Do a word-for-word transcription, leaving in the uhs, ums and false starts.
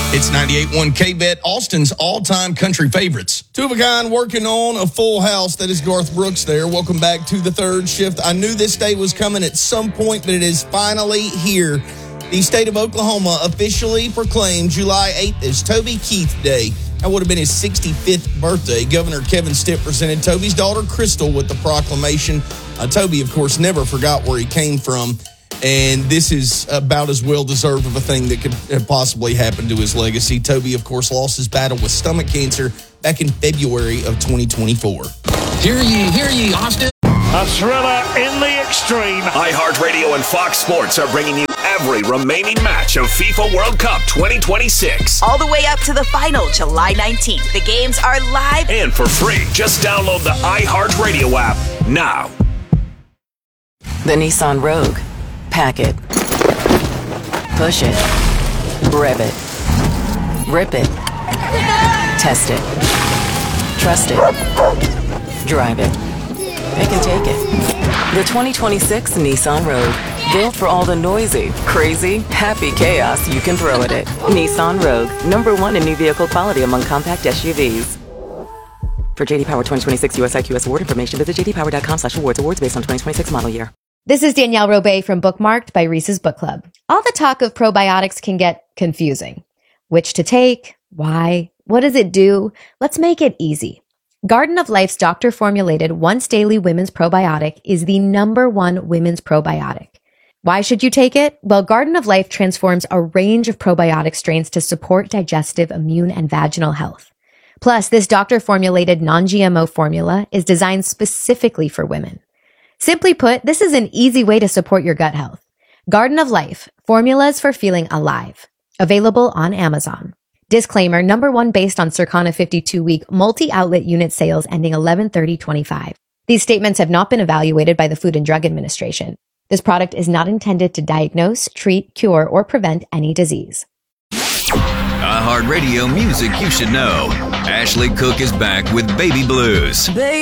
It's ninety-eight point one K-Bet, Austin's all-time country favorites. Two of a kind working on a full house. That is Garth Brooks there. Welcome back to the third shift. I knew this day was coming at some point, but it is finally here. The state of Oklahoma officially proclaimed July eighth as Toby Keith Day. That would have been his sixty-fifth birthday. Governor Kevin Stitt presented Toby's daughter, Crystal, with the proclamation. Uh, Toby, of course, never forgot where he came from. And this is about as well-deserved of a thing that could have possibly happened to his legacy. Toby, of course, lost his battle with stomach cancer back in February of twenty twenty-four. Hear ye, hear ye, Austin. A thriller in the extreme. iHeartRadio and Fox Sports are bringing you every remaining match of FIFA World Cup twenty twenty-six. All the way up to the final, July nineteenth. The games are live and for free. Just download the iHeartRadio app now. The Nissan Rogue. Pack it. Push it. Rev it. Rip it. Test it. Trust it. Drive it. Pick and take it. The twenty twenty-six Nissan Rogue. Built for all the noisy, crazy, happy chaos you can throw at it. Nissan Rogue. Number one in new vehicle quality among compact S U Vs. For J D Power twenty twenty-six U S I Q S award information, visit j d power dot com slash awards. Awards based on twenty twenty-six model year. This is Danielle Robay from Bookmarked by Reese's Book Club. All the talk of probiotics can get confusing. Which to take? Why? What does it do? Let's make it easy. Garden of Life's doctor-formulated once-daily women's probiotic is the number one women's probiotic. Why should you take it? Well, Garden of Life transforms a range of probiotic strains to support digestive, immune, and vaginal health. Plus, this doctor-formulated non-G M O formula is designed specifically for women. Simply put, this is an easy way to support your gut health. Garden of Life, formulas for feeling alive. Available on Amazon. Disclaimer, number one based on Circana fifty-two week multi-outlet unit sales ending eleven thirty twenty-five. These statements have not been evaluated by the Food and Drug Administration. This product is not intended to diagnose, treat, cure, or prevent any disease. iHeartRadio music you should know. Ashley Cook is back with Baby Blues.